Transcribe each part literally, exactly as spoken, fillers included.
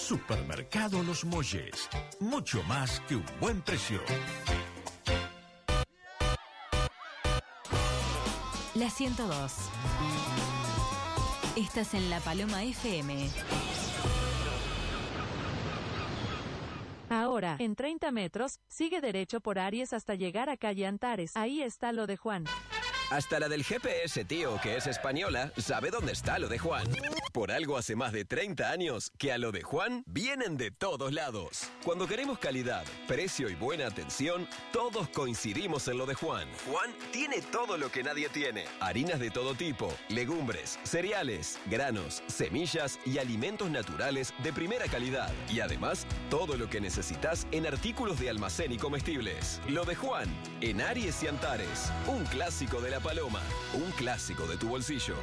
Supermercado Los Molles. Mucho más que un buen precio. La ciento dos. Estás en La Paloma F M. Ahora, en treinta metros, sigue derecho por Aries hasta llegar a calle Antares. Ahí está lo de Juan. Hasta la del G P S, tío, que es española, sabe dónde está lo de Juan. Por algo hace más de treinta años que a lo de Juan vienen de todos lados. Cuando queremos calidad, precio y buena atención, todos coincidimos en lo de Juan. Juan tiene todo lo que nadie tiene. Harinas de todo tipo, legumbres, cereales, granos, semillas y alimentos naturales de primera calidad. Y además, todo lo que necesitas en artículos de almacén y comestibles. Lo de Juan, en Aries y Antares. Un clásico de La Paloma, un clásico de tu bolsillo.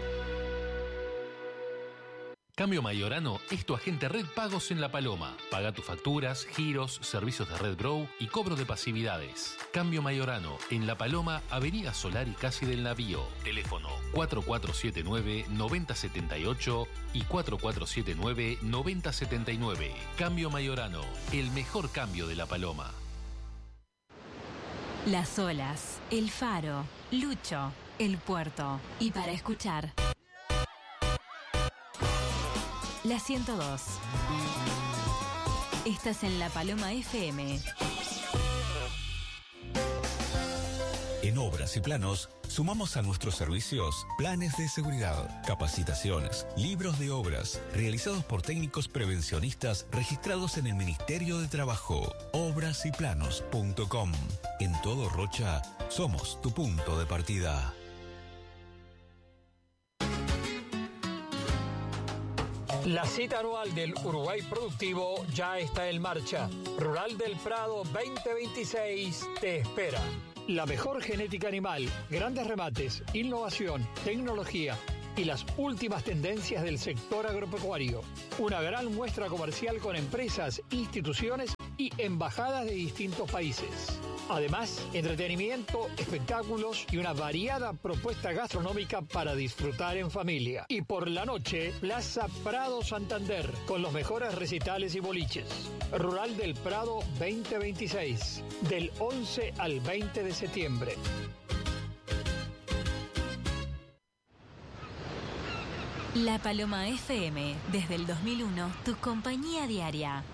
Cambio Mayorano es tu agente Red Pagos en La Paloma. Paga tus facturas, giros, servicios de Red Grow y cobro de pasividades. Cambio Mayorano en La Paloma, Avenida Solari casi del Navío. Teléfono cuatro cuatro siete nueve, nueve cero siete ocho y cuatro cuatro siete nueve, nueve cero siete nueve. Cambio Mayorano, el mejor cambio de La Paloma. Las olas, el faro, Lucho, el puerto. Y para escuchar, la ciento dos. Estás en La Paloma F M. En Obras y Planos, sumamos a nuestros servicios planes de seguridad, capacitaciones, libros de obras, realizados por técnicos prevencionistas registrados en el Ministerio de Trabajo. obras y planos punto com. En todo Rocha, somos tu punto de partida. La cita anual del Uruguay Productivo ya está en marcha. Rural del Prado veinte veintiséis te espera. La mejor genética animal, grandes remates, innovación, tecnología y las últimas tendencias del sector agropecuario. Una gran muestra comercial con empresas, instituciones y embajadas de distintos países. Además, entretenimiento, espectáculos y una variada propuesta gastronómica para disfrutar en familia. Y por la noche, Plaza Prado Santander, con los mejores recitales y boliches. Rural del Prado veinte veintiséis, del once al veinte de septiembre. La Paloma F M, desde el dos mil uno, tu compañía diaria.